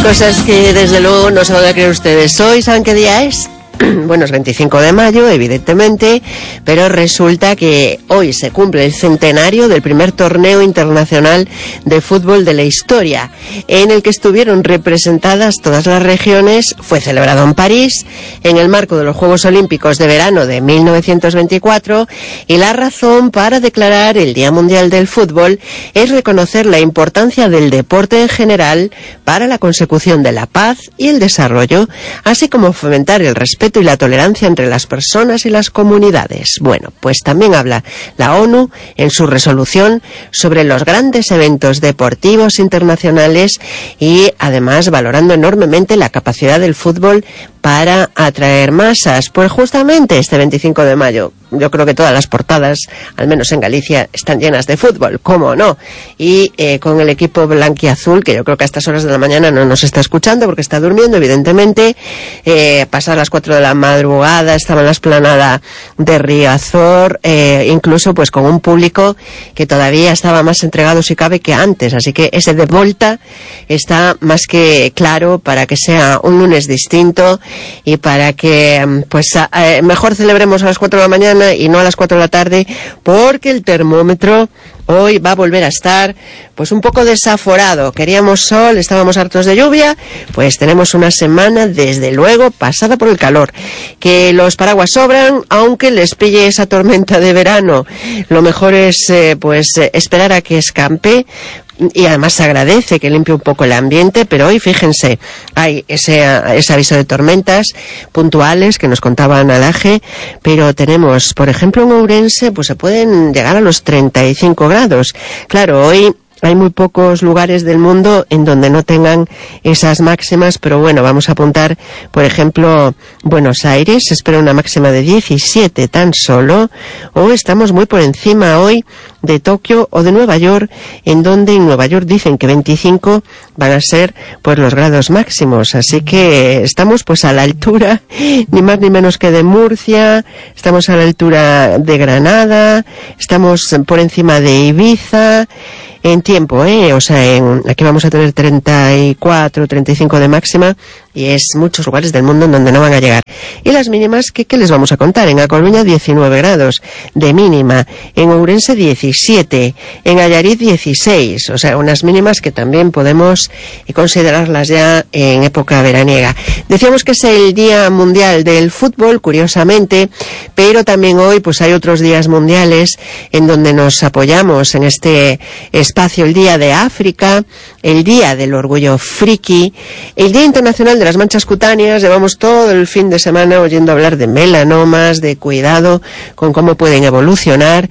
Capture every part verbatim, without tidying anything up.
Cosas que desde luego no se van a creer ustedes. ¿Hoy saben qué día es? Bueno, es veinticinco de mayo, evidentemente, pero resulta que hoy se cumple el centenario del primer torneo internacional de fútbol de la historia, en el que estuvieron representadas todas las regiones. Fue celebrado en París, en el marco de los Juegos Olímpicos de verano de mil novecientos veinticuatro, y la razón para declarar el Día Mundial del Fútbol es reconocer la importancia del deporte en general para la consecución de la paz y el desarrollo, así como fomentar el respeto y la tolerancia entre las personas y las comunidades. Bueno, pues también habla la ONU en su resolución sobre los grandes eventos deportivos internacionales y además valorando enormemente la capacidad del fútbol para atraer masas. Pues justamente este veinticinco de mayo, yo creo que todas las portadas, al menos en Galicia, están llenas de fútbol, ¿cómo no? Y eh, con el equipo blanquiazul, que yo creo que a estas horas de la mañana no nos está escuchando porque está durmiendo, evidentemente, eh, pasadas las cuatro de la madrugada, estaba en la explanada de Riazor, eh, incluso pues con un público que todavía estaba más entregado si cabe que antes, así que ese de vuelta está más que claro para que sea un lunes distinto y para que pues eh, mejor celebremos a las cuatro de la mañana y no a las cuatro de la tarde, porque el termómetro hoy va a volver a estar pues un poco desaforado. Queríamos sol, estábamos hartos de lluvia, pues tenemos una semana desde luego pasada por el calor. Que los paraguas sobran, aunque les pille esa tormenta de verano. Lo mejor es eh, pues eh, esperar a que escampe. Y además se agradece que limpie un poco el ambiente, pero hoy fíjense, hay ese, ese aviso de tormentas puntuales que nos contaban Alaje, pero tenemos, por ejemplo, en Ourense, pues se pueden llegar a los treinta y cinco grados. Claro, hoy hay muy pocos lugares del mundo en donde no tengan esas máximas, pero bueno, vamos a apuntar, por ejemplo, Buenos Aires, se espera una máxima de diecisiete tan solo, o estamos muy por encima hoy de Tokio o de Nueva York, en donde en Nueva York dicen que veinticinco van a ser pues los grados máximos, así que estamos pues a la altura, ni más ni menos que de Murcia, estamos a la altura de Granada, estamos por encima de Ibiza, en tiempo, ¿eh? O sea, en, aquí vamos a tener treinta y cuatro, treinta y cinco de máxima, y es muchos lugares del mundo en donde no van a llegar. Y las mínimas, ¿qué, qué les vamos a contar? En A Coruña diecinueve grados de mínima, en Ourense diecisiete, en Allariz dieciséis, o sea, unas mínimas que también podemos considerarlas ya en época veraniega. Decíamos que es el Día Mundial del Fútbol, curiosamente, pero también hoy pues hay otros días mundiales en donde nos apoyamos en este espacio, el Día de África, el Día del Orgullo Friki, el Día Internacional de las Manchas Cutáneas. Llevamos todo el fin de semana oyendo hablar de melanomas, de cuidado con cómo pueden evolucionar,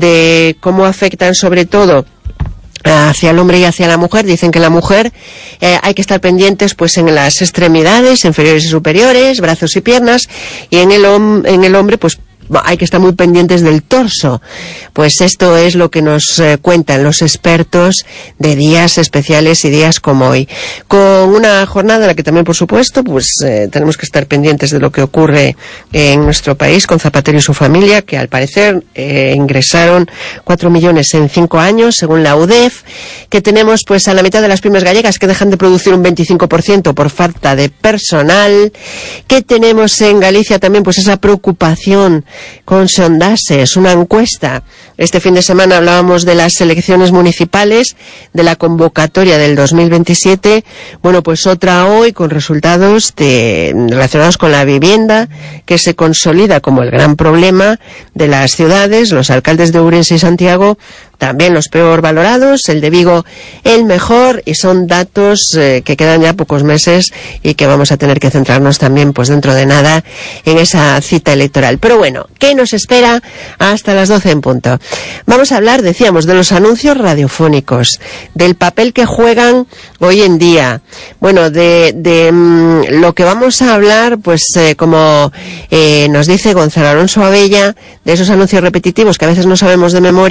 de cómo afectan sobre todo hacia el hombre y hacia la mujer. Dicen que la mujer eh, hay que estar pendientes pues en las extremidades inferiores y superiores, brazos y piernas, y en el, hom- en el hombre pues hay que estar muy pendientes del torso. Pues esto es lo que nos eh, cuentan los expertos de días especiales y días como hoy. Con una jornada en la que también, por supuesto, pues eh, tenemos que estar pendientes de lo que ocurre en nuestro país con Zapatero y su familia, que al parecer eh, ingresaron cuatro millones en cinco años, según la U D E F, que tenemos pues a la mitad de las pymes gallegas que dejan de producir un veinticinco por ciento por falta de personal, que tenemos en Galicia también pues esa preocupación con sondajes, una encuesta. Este fin de semana hablábamos de las elecciones municipales, de la convocatoria del dos mil veintisiete. Bueno, pues otra hoy con resultados de, relacionados con la vivienda, que se consolida como el gran problema de las ciudades. Los alcaldes de Ourense y Santiago también los peor valorados, el de Vigo el mejor, y son datos eh, que quedan ya pocos meses y que vamos a tener que centrarnos también pues dentro de nada en esa cita electoral. Pero bueno, ¿qué nos espera hasta las doce en punto? Vamos a hablar, decíamos, de los anuncios radiofónicos, del papel que juegan hoy en día, bueno, de, de mmm, lo que vamos a hablar, pues eh, como eh, nos dice Gonzalo Alonso Abella, de esos anuncios repetitivos que a veces no sabemos de memoria,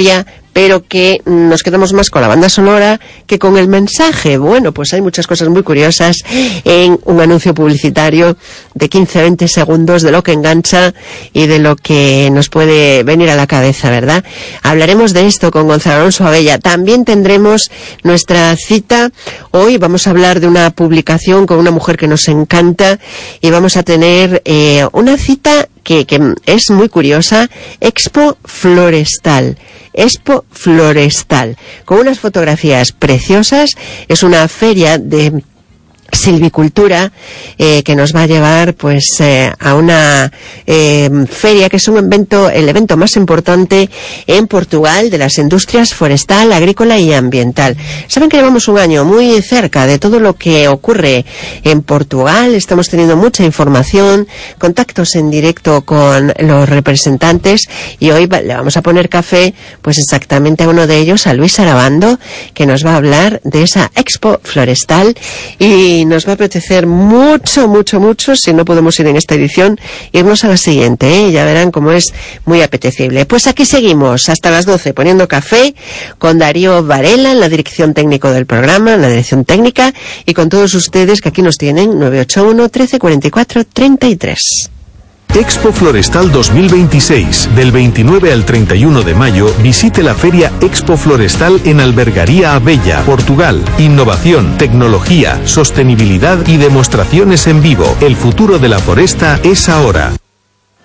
pero que nos quedamos más con la banda sonora que con el mensaje. Bueno, pues hay muchas cosas muy curiosas en un anuncio publicitario de quince a veinte segundos, de lo que engancha y de lo que nos puede venir a la cabeza, ¿verdad? Hablaremos de esto con Gonzalo Alonso Abella. También tendremos nuestra cita. Hoy vamos a hablar de una publicación con una mujer que nos encanta y vamos a tener eh, una cita que, que es muy curiosa, Expo Florestal. Expo Florestal, con unas fotografías preciosas. Es una feria de silvicultura eh, que nos va a llevar pues eh, a una eh, feria que es un evento, el evento más importante en Portugal de las industrias forestal, agrícola y ambiental. Saben que llevamos un año muy cerca de todo lo que ocurre en Portugal. Estamos teniendo mucha información, contactos en directo con los representantes, y hoy le vamos a poner café pues exactamente a uno de ellos, a Luis Arabando, que nos va a hablar de esa Expo Florestal y nos va a apetecer mucho, mucho, mucho, si no podemos ir en esta edición, irnos a la siguiente, ¿eh? Ya verán cómo es muy apetecible. Pues aquí seguimos hasta las doce poniendo café con Darío Varela en la dirección técnica del programa, en la dirección técnica, y con todos ustedes que aquí nos tienen nueve ocho uno, trece cuarenta y cuatro, treinta y tres. Expo Florestal dos mil veintiséis. Del veintinueve al treinta y uno de mayo, visite la feria Expo Florestal en Albergaría Abella, Portugal. Innovación, tecnología, sostenibilidad y demostraciones en vivo. El futuro de la foresta es ahora.